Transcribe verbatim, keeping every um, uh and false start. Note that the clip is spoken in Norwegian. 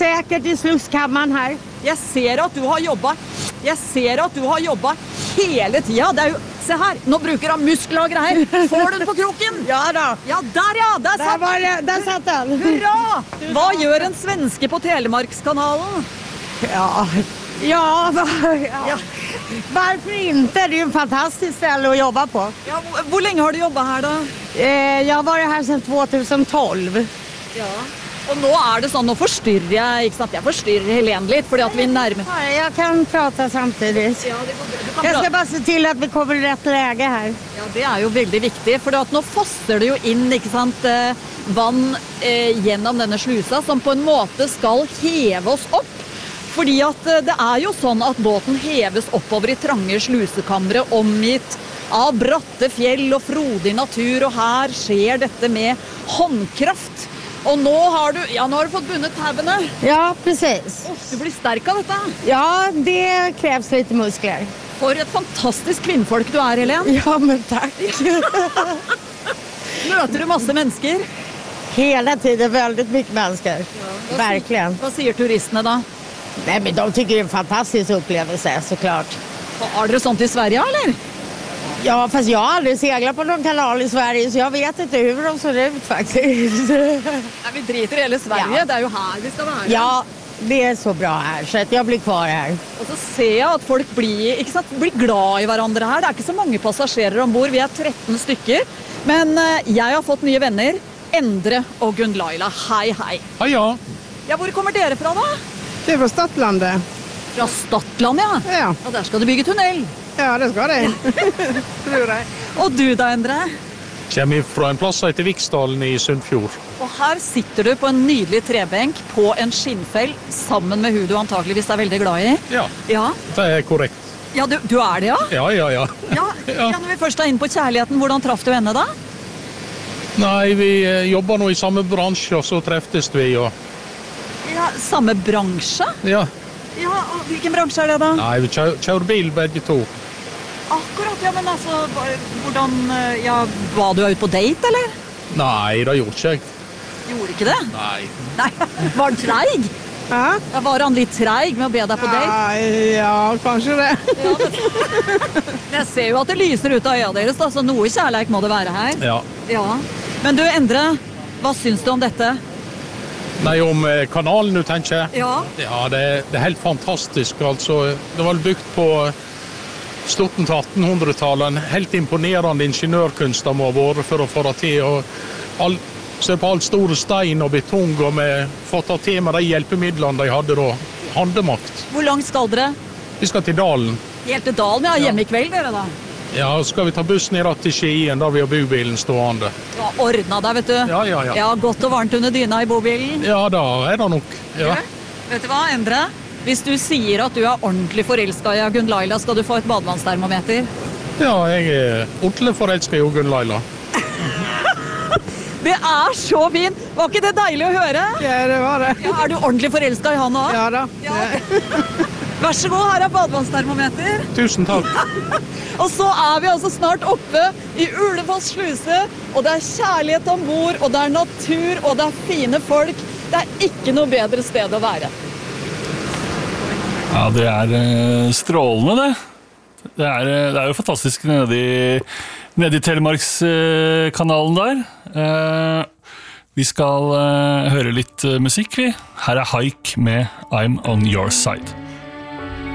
Säkert i slusskammaren här. Jeg ser at du har jobbet. Jeg ser at du har jobbet hele tiden. Det er jo... Se her, nå bruker han muskler og greier. Får du den på kroken? Ja då. Ja, der ja, der Där, satt var det, där satt den. Hurra! Hva gjør en svenske på Telemarkskanalen? Ja, ja, va- ja. Varför inte? Det är ju en fantastisk ställe att jobba på. Ja, hvor, hvor lenge har du jobbet her da? Eh, jag har varit här sedan tjugohundratolv. Ja. Og nå er det sånn, nå forstyrrer jeg, ikke sant? Jeg forstyrrer Helen litt, fordi at vi nærmer... Ja, jag kan prata samtidigt. Ja, det, du kan Jag ska prate. bara se till att vi kommer i rätt läge här. Ja, det er jo veldig viktig, for at nå fosser det jo inn, ikke sant, eh, vann eh, gjennom denne slusa, som på en måte skal heve oss opp. Fordi at eh, det er jo sånn at båten heves oppover i trange slusekamre, omgitt av bratte fjell og frodig natur, og her skjer dette med håndkraft. Og nå har du, ja, nå har du fått bundet tabbene. Ja, precis. Du blir sterk av dette. Ja, det krävs lite muskler. For et fantastisk kvinnfolk du er, Helen. Ja, men tack. Møter du masse mennesker? Hela tiden väldigt mycket människor. Verkligen. Hva sier turistene da? Nej, men de tycker det är en fantastisk upplevelse, såklart. Har dere sånt i Sverige, eller? Ja, fast jag har aldrig seglat på någon kanal i Sverige, så jag vet inte hur de ser ut faktiskt. Nei, vi driter i hele Sverige, Ja. det er jo her vi skal være. Ja, det är så bra här, så att jag blir kvar här. Og så ser jeg at folk blir, ikke sant, blir glad i hverandre her. Det er ikke så mange passasjerer ombord, vi er tretten stykker. Men eh, jeg har fått nye venner, Endre og Gunn Laila. Hei, hei. Ja, ja. Ja, hvor kommer dere fra da? Det var Stadlandet. Fra Stadland, ja. Ja, Og der skal du bygge tunnel. ja det skal det. Tror jeg. Og du da, Endre? Kommer fra en plass som heter Viksdalen i Sundfjord. Og her sitter du på en nydelig trebenk på en skinnfell sammen med hun du antageligvis er veldig glad i. Ja, Ja, det er korrekt. ja du, du er det, ja? Ja, ja, ja. Ja, ja, når vi først er inne på kjærligheten, hvordan traff du henne da? Nei, vi eh, jobber nå i samme bransje, og så treftes vi, og Ja, samme bransje? ja. Ja, og hvilken bransje er det da? Nei, vi kjører, kjører bil begge to. Akkurat, ja, men altså, hva- hvordan, eh, ja, var du ute på date, eller? Nei, det gjorde ikke jeg. Gjorde ikke det? Nei. Nei, var han treig? Ja, Ja, var han litt treig med å be deg på date? ja, ja kanskje det. Jeg ser jo at det lyser ut av øya deres, da, så noe kjærleik må det være her. Ja. Ja. Men du, Endre, hva syns du om dette? Nei, om eh, kanalen du tenker. Ja. Ja, det, er- det er helt fantastisk. Altså, det var bygd på slutten til attenhundretallet. En helt imponerende ingeniørkunst de har vært for å få det til. Og all, se på alt store stein og betong, og vi fått det til med de hjelpemidlene de hadde da. Handemakt. Hvor langt skal dere? Vi skal til Dalen. Helt til Dalen, ja. Hjemme i kveld, dere da. Ja, skal vi ta bussen ned til Skien, da vi har bobilen stående. Ja, ordna deg, vet du. Ja, ja, ja. Ja, godt og varmt under dyna i bobilen. Ja, da er det nok. Ja. Vet du hva, Endre? Hvis du sier at du er ordentlig forelsket i Gunn Laila, skal du få et badevannstermometer. Ja, jeg er ordentlig forelsket i Gunn Laila. Det er så fint! Var ikke det deilig å høre? Ja, det var det. Ja, er du ordentlig forelsket i han også? Ja da. Ja. Vær så god, her er badevannstermometer. Tusen takk. Og så er vi altså snart oppe i Ulefoss sluse, og det er kjærlighet ombord, og det er natur, og det er fine folk. Det er ikke noe bedre sted å være. Ja, det er eh, strålende, det. Det er, eh, det er jo fantastisk nede i, nede i Telemarkskanalen der. Eh, vi skal eh, høre litt eh, musikk, vi. Her er Haik med I'm On Your Side.